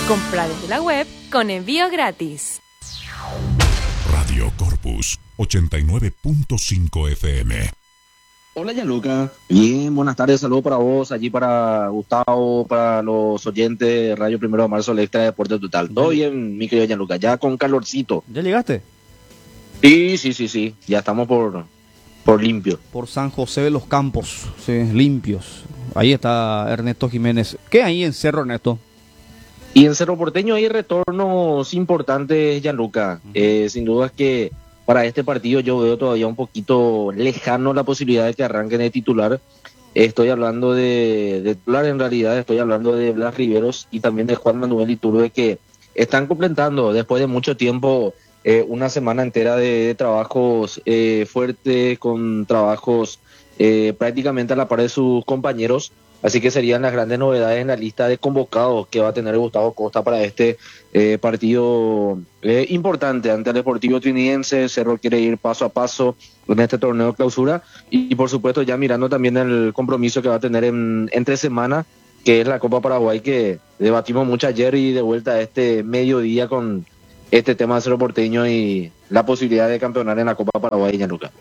Compra desde la web con envío gratis. Radio Corpus 89.5 FM. Hola Gianluca, bien, buenas tardes, saludos para vos, allí para Gustavo, para los oyentes de Radio 1 de Marzo, el Extra Deporte Total. Todo bien, mi querido Gianluca, ya con calorcito. ¿Ya llegaste? Sí, ya estamos por limpio. Por San José de los Campos, sí, limpios. Ahí está Ernesto Jiménez. ¿Qué hay en Cerro, Ernesto? Y en Cerro Porteño hay retornos importantes, Gianluca. Sin duda es que para este partido yo veo todavía un poquito lejano la posibilidad de que arranquen de titular. Estoy hablando de titular, en realidad estoy hablando de Blas Riveros y también de Juan Manuel Iturbe, que están completando después de mucho tiempo una semana entera de trabajos fuertes, con trabajos prácticamente a la par de sus compañeros. Así que serían las grandes novedades en la lista de convocados que va a tener Gustavo Costa para este partido importante ante el Deportivo Trinidense. Cerro quiere ir paso a paso en este torneo de clausura y por supuesto ya mirando también el compromiso que va a tener entre semana, que es la Copa Paraguay, que debatimos mucho ayer, y de vuelta a este mediodía con este tema de Cerro Porteño y la posibilidad de campeonar en la Copa Paraguay, Gianluca.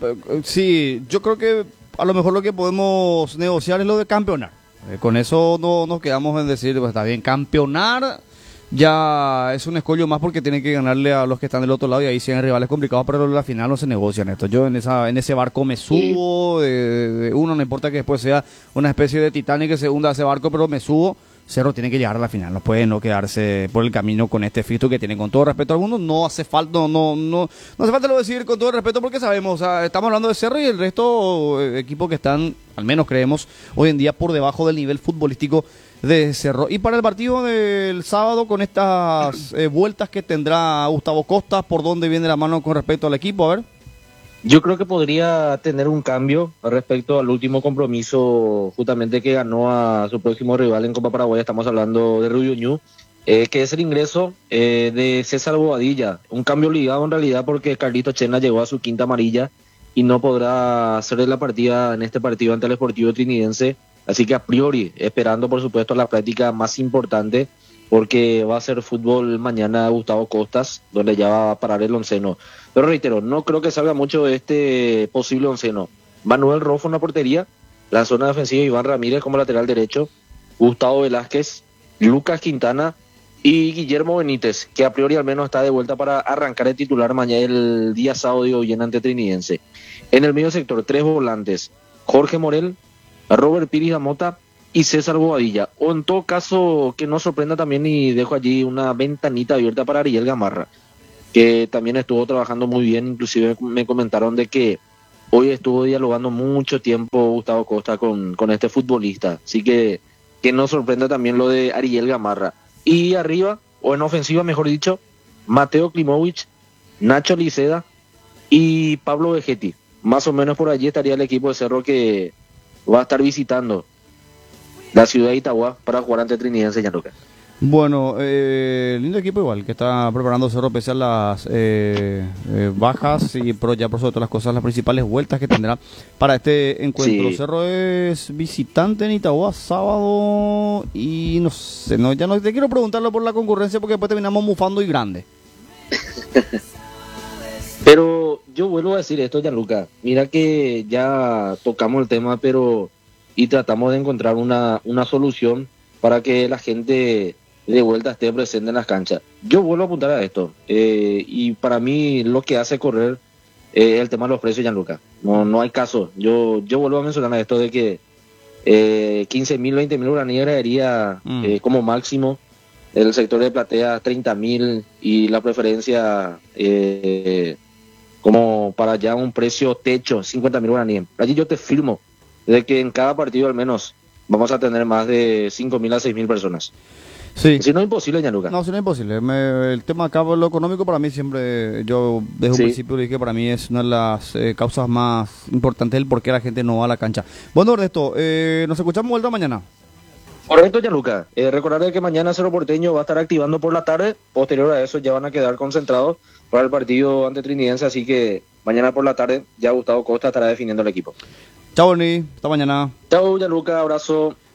Sí, yo creo que a lo mejor lo que podemos negociar es lo de campeonar. Con eso no nos quedamos en decir, pues está bien, campeonar ya es un escollo más porque tienen que ganarle a los que están del otro lado y ahí sí hay rivales complicados, pero la final no se negocian esto. Yo en ese barco me subo, de uno, no importa que después sea una especie de Titanic que se hunda ese barco, pero me subo. Cerro tiene que llegar a la final, no puede no quedarse por el camino con este fito que tiene. Con todo respeto a algunos, no hace falta, no hace falta lo decir con todo el respeto, porque sabemos, o sea, estamos hablando de Cerro y el resto equipos que están, al menos creemos, hoy en día por debajo del nivel futbolístico de Cerro. Y para el partido del sábado, con estas vueltas que tendrá Gustavo Costa, ¿por dónde viene la mano con respecto al equipo? A ver. Yo creo que podría tener un cambio respecto al último compromiso justamente que ganó a su próximo rival en Copa Paraguay. Estamos hablando de Rubio Ñu, que es el ingreso de César Bobadilla. Un cambio obligado en realidad, porque Carlito Chena llegó a su quinta amarilla y no podrá hacer la partida en este partido ante el Deportivo Trinidense. Así que a priori, esperando por supuesto la práctica más importante, porque va a ser fútbol mañana Gustavo Costas, donde ya va a parar el onceno. Pero reitero, no creo que salga mucho de este posible onceno. Manuel Rofo en la portería, la zona defensiva Iván Ramírez como lateral derecho, Gustavo Velázquez, Lucas Quintana y Guillermo Benítez, que a priori al menos está de vuelta para arrancar el titular mañana el día sábado de hoy ante Trinidense. En el medio sector, 3 volantes, Jorge Morel, Robert Piris Damota y César Bobadilla. O en todo caso, que no sorprenda también, y dejo allí una ventanita abierta para Ariel Gamarra, que también estuvo trabajando muy bien. Inclusive me comentaron de que hoy estuvo dialogando mucho tiempo Gustavo Costa con este futbolista. Así que no sorprenda también lo de Ariel Gamarra. Y arriba, o en ofensiva mejor dicho, Mateo Klimovic, Nacho Liceda y Pablo Vegetti. Más o menos por allí estaría el equipo de Cerro, que va a estar visitando la ciudad de Itagua para jugar ante Trinidense, Gianluca. Bueno, lindo equipo igual, que está preparando Cerro pese a las bajas, y pero ya por sobre todas las cosas, las principales vueltas que tendrá para este encuentro. Sí. Cerro es visitante en Itagua sábado y no sé, ya no te quiero preguntarlo por la concurrencia, porque después terminamos mufando y grande. Pero yo vuelvo a decir esto, Gianluca, mira que ya tocamos el tema, y tratamos de encontrar una solución para que la gente de vuelta esté presente en las canchas. Yo vuelvo a apuntar a esto, y para mí lo que hace correr es el tema de los precios, Gianluca. No hay caso. Yo vuelvo a mencionar esto de que 15.000, 20.000 guaraníes agregaría como máximo. El sector de platea 30.000 y la preferencia como para ya un precio techo 50.000 guaraníes. Allí yo te firmo de que en cada partido al menos vamos a tener más de 5.000 a 6.000 personas. Sí. Si no es imposible, Gianluca. No, si no es imposible. El tema acá, lo económico, para mí siempre, yo desde un principio dije que para mí es una de las causas más importantes del por qué la gente no va a la cancha. Bueno, Ernesto, nos escuchamos vuelta mañana. Correcto, Gianluca. Recordar que mañana Cerro Porteño va a estar activando por la tarde. Posterior a eso ya van a quedar concentrados para el partido ante Trinidense. Así que mañana por la tarde ya Gustavo Costa estará definiendo el equipo. Chao, Berni. Hasta mañana. Chao, Gianluca. Abrazo.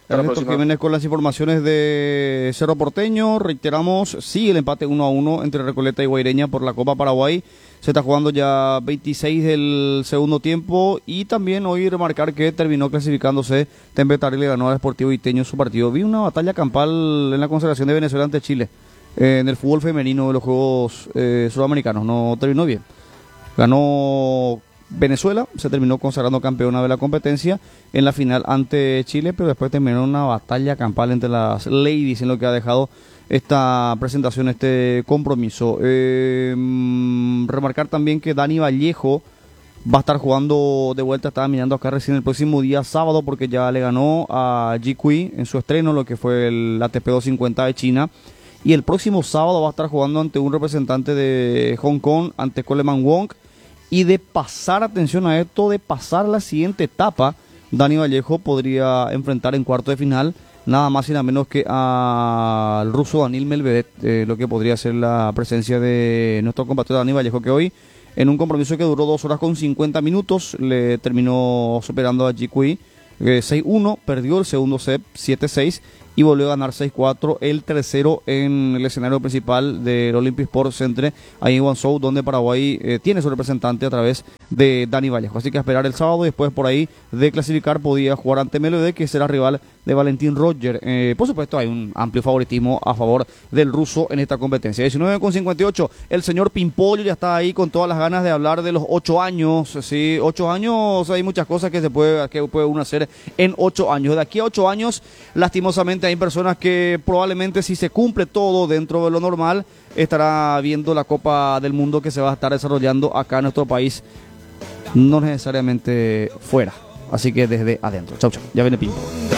Ernesto Jiménez con las informaciones de Cerro Porteño. Reiteramos, sí, el empate 1-1 entre Recoleta y Guaireña por la Copa Paraguay. Se está jugando ya 26 del segundo tiempo. Y también hoy remarcar que terminó clasificándose Tempe Tarrí, le ganó al Sportivo Iteño su partido. Vi una batalla campal en la consagración de Venezuela ante Chile en el fútbol femenino de los Juegos Sudamericanos. No terminó bien. Ganó Venezuela, se terminó consagrando campeona de la competencia en la final ante Chile, pero después terminó una batalla campal entre las ladies en lo que ha dejado esta presentación, este compromiso. Remarcar también que Dani Vallejo va a estar jugando de vuelta, estaba mirando acá recién, el próximo día sábado, porque ya le ganó a Ji Kui en su estreno, lo que fue el ATP 250 de China, y el próximo sábado va a estar jugando ante un representante de Hong Kong, ante Coleman Wong. Y de pasar, atención a esto, de pasar la siguiente etapa, Dani Vallejo podría enfrentar en cuarto de final nada más y nada menos que al ruso Daniil Medvedev, lo que podría ser la presencia de nuestro compatriota Dani Vallejo, que hoy en un compromiso que duró 2 horas con 50 minutos le terminó superando a Ji Kui 6-1, perdió el segundo set 7-6 y volvió a ganar 6-4 el tercero en el escenario principal del Olympic Sports Center ahí en Guangzhou, donde Paraguay tiene su representante a través de Dani Vallejo. Así que a esperar el sábado, y después por ahí de clasificar podía jugar ante Medvedev, que será rival de Valentín Roger. Por supuesto hay un amplio favoritismo a favor del ruso en esta competencia. 19:58, el señor Pimpollo ya está ahí con todas las ganas de hablar de los 8 años. Sí, 8 años, hay muchas cosas que puede uno hacer en 8 años. De aquí a 8 años, lastimosamente hay personas que probablemente, si se cumple todo dentro de lo normal, estará viendo la Copa del Mundo que se va a estar desarrollando acá en nuestro país, no necesariamente fuera, así que desde adentro. Chau, chau, ya viene Pimpo.